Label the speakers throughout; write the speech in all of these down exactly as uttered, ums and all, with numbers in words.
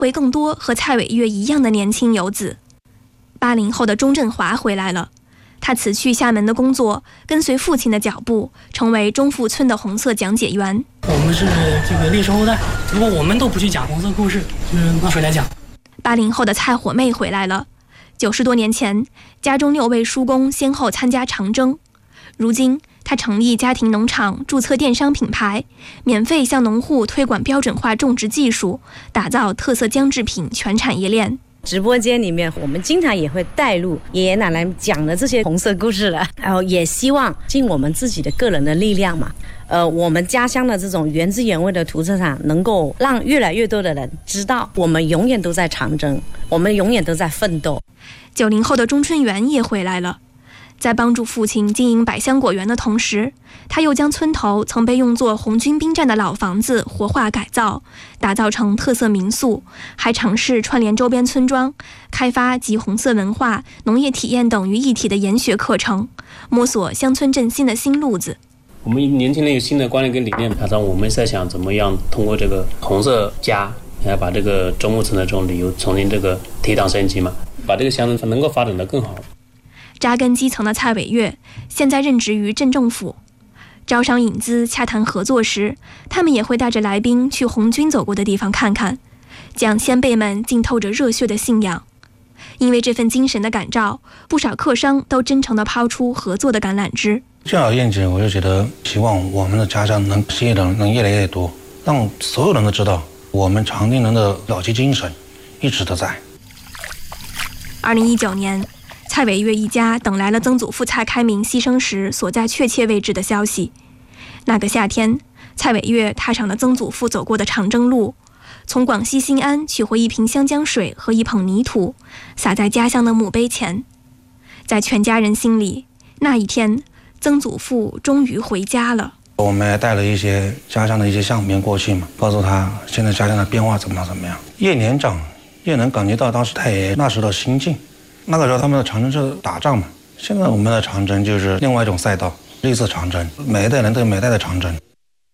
Speaker 1: 为更多和蔡伟月一样的年轻游子。八零后的钟振华回来了，他辞去厦门的工作，跟随父亲的脚步，成为钟富村的红色讲解员。
Speaker 2: 我们是这个烈士后代，如果我们都不去讲红色故事，嗯，那谁来讲？
Speaker 1: 八零后的蔡火妹回来了，九十多年前，家中六位叔公先后参加长征，如今他成立家庭农场，注册电商品牌，免费向农户推广标准化种植技术，打造特色姜制品全产业链。
Speaker 3: 直播间里面，我们经常也会带入爷爷奶奶讲的这些红色故事了，然后也希望尽我们自己的个人的力量嘛，呃，我们家乡的这种原汁原味的土特产，能够让越来越多的人知道，我们永远都在长征，我们永远都在奋斗。
Speaker 1: 九零后的钟春元也回来了，在帮助父亲经营百香果园的同时，他又将村头曾被用作红军兵站的老房子活化改造，打造成特色民宿，还尝试串联周边村庄，开发集红色文化、农业体验等于一体的研学课程，摸索乡村振兴的新路子。
Speaker 4: 我们年轻人有新的观念跟理念，加上我们在想怎么样通过这个红色家来把这个中务村的这种旅游重新这个提档升级嘛，把这个乡村能够发展得更好。
Speaker 1: 扎根基层的蔡伟月现在任职于镇政府，招商引资、洽谈合作时，他们也会带着来宾去红军走过的地方看看，将先辈们浸透着热血的信仰。因为这份精神的感召，不少客商都真诚地抛出合作的橄榄枝。
Speaker 5: 这样的愿景，我就觉得希望我们的家乡能吸引的人能越来越多，让所有人都知道我们长汀人的老街精神一直都在。
Speaker 1: 二零一九年，蔡伟月一家等来了曾祖父蔡开明牺牲时所在确切位置的消息。那个夏天，蔡伟月踏上了曾祖父走过的长征路，从广西新安取回一瓶湘江水和一捧泥土，撒在家乡的墓碑前。在全家人心里，那一天，曾祖父终于回家了。
Speaker 5: 我们还带了一些家乡的一些相片过去嘛，告诉他现在家乡的变化怎么样怎么样。越年长，越能感觉到当时太爷那时的心境。那个时候他们的长征是打仗嘛，现在我们的长征就是另外一种赛道，绿色长征，每一代人都有每一代的长征。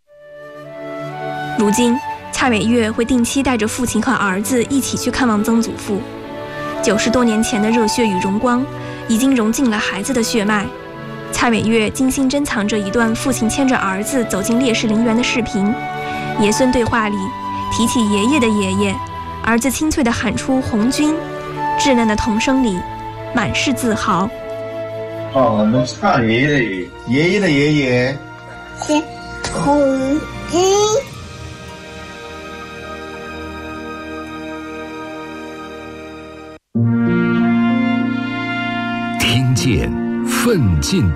Speaker 1: 如今，蔡伟月会定期带着父亲和儿子一起去看望曾祖父。九十多年前的热血与荣光，已经融进了孩子的血脉。蔡伟月精心珍藏着一段父亲牵着儿子走进烈士陵园的视频，爷孙对话里提起爷爷的爷爷，儿子清脆地喊出红军，稚嫩的童声里满是自豪。
Speaker 6: 哦，我们唱爷爷的爷爷，爷爷的爷爷
Speaker 7: 是红军。
Speaker 8: 听见奋进